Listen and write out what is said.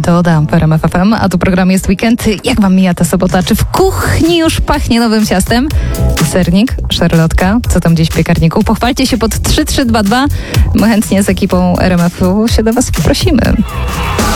Meteoda w RMF FM, a tu program Jest Weekend. Jak wam mija ta sobota? Czy w kuchni już pachnie nowym ciastem? Sernik, szarlotka, co tam gdzieś w piekarniku? Pochwalcie się pod 3322. My chętnie z ekipą RMF-u się do was prosimy.